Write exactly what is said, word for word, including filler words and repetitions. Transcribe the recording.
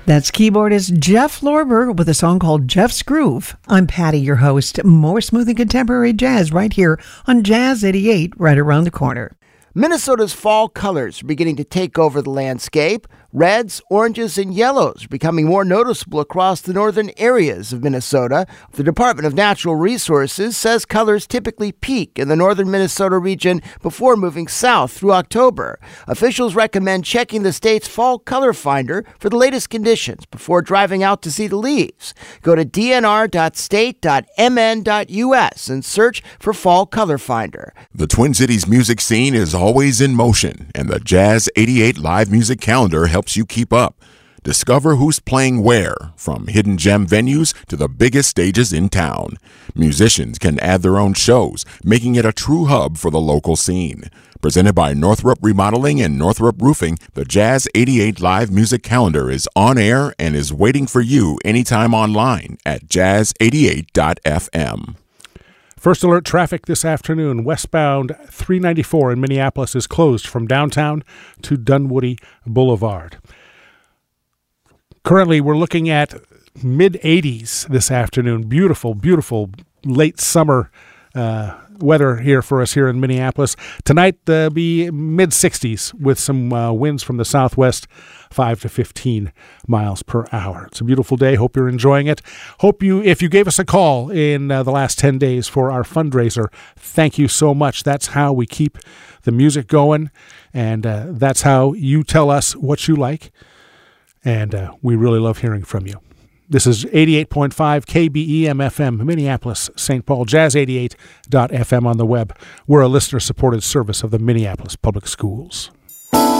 That's keyboardist Jeff Lorber with a song called Jeff's Groove. I'm Patty, your host. More smooth and contemporary jazz right here on Jazz eighty-eight, right around the corner. Minnesota's fall colors are beginning to take over the landscape. Reds, oranges, and yellows are becoming more noticeable across the northern areas of Minnesota. The Department of Natural Resources says colors typically peak in the northern Minnesota region before moving south through October. Officials recommend checking the state's fall color finder for the latest conditions before driving out to see the leaves. Go to d n r dot state dot m n dot u s and search for fall color finder. The Twin Cities music scene is always in motion, and the Jazz eighty-eight live music calendar helps you keep up. Discover who's playing where, from hidden gem venues to the biggest stages in town. Musicians can add their own shows, making it a true hub for the local scene. Presented by Northrop Remodeling and Northrop Roofing, the Jazz eighty-eight live music calendar is on air and is waiting for you anytime online at jazz eighty-eight dot f m. First alert traffic this afternoon. Westbound three ninety-four in Minneapolis is closed from downtown to Dunwoody Boulevard. Currently, we're looking at mid eighties this afternoon. Beautiful, beautiful late summer uh, weather here for us here in Minneapolis. Tonight, there'll be mid sixties with some uh, winds from the southwest, five to fifteen miles per hour. It's a beautiful day. Hope you're enjoying it. Hope you, if you gave us a call in uh, the last ten days for our fundraiser, thank you so much. That's how we keep the music going, and uh, that's how you tell us what you like, and uh, we really love hearing from you. This is eighty-eight point five K B E M F M, Minneapolis, Saint Paul, jazz eighty-eight dot f m on the web. We're a listener-supported service of the Minneapolis Public Schools.